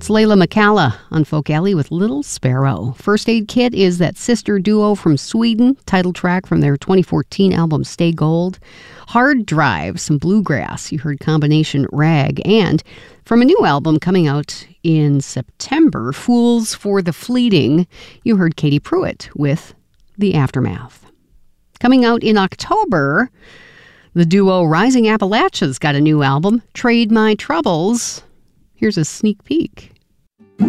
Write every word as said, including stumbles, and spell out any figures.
It's Layla McCalla on Folk Alley with Little Sparrow. First Aid Kit is that sister duo from Sweden, title track from their twenty fourteen album Stay Gold. Hard Drive, some bluegrass, you heard combination Rag. And from a new album coming out in September, Fools for the Fleeting, you heard Katie Pruitt with The Aftermath. Coming out in October, the duo Rising Appalachia's got a new album, Trade My Troubles. Here's a sneak peek.